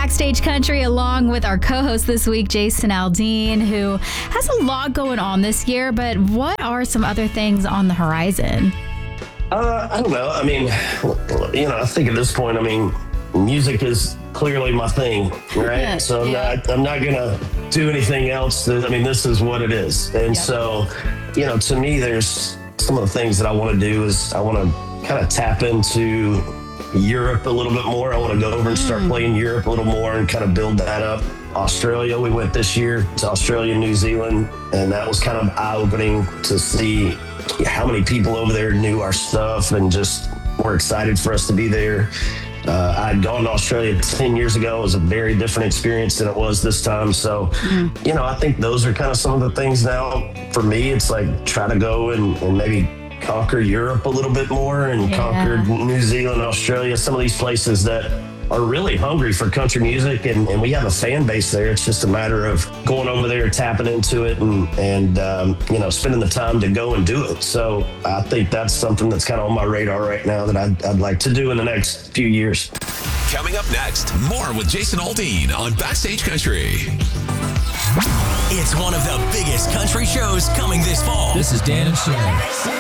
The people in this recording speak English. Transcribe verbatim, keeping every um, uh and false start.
Backstage Country along with our co-host this week, Jason Aldean, who has a lot going on this year, but what are some other things on the horizon? Uh, I don't know. I mean, you know, I think at this point, I mean, music is clearly my thing, right? So I'm yeah. not, I'm not gonna do anything else. That, I mean, this is what it is. And Yep. so, you know, to me, there's some of the things that I want to do is I want to kind of tap into Europe a little bit more. I want to go over and start playing Europe a little more and kind of build that up. Australia, we went this year to Australia, New Zealand, and that was kind of eye-opening to see how many people over there knew our stuff and just were excited for us to be there. Uh, I'd gone to Australia ten years ago. It was a very different experience than it was this time. So, mm-hmm. you know, I think those are kind of some of the things now. For me, it's like try to go and, and maybe conquer Europe a little bit more and yeah. conquer New Zealand, Australia, some of these places that are really hungry for country music, and, and we have a fan base there. It's just a matter of going over there, tapping into it, and, and um, you know, spending the time to go and do it. So I think that's something that's kind of on my radar right now that I'd, I'd like to do in the next few years. Coming up next, more with Jason Aldean on Backstage Country. It's one of the biggest country shows coming this fall. This is Dan and Shay.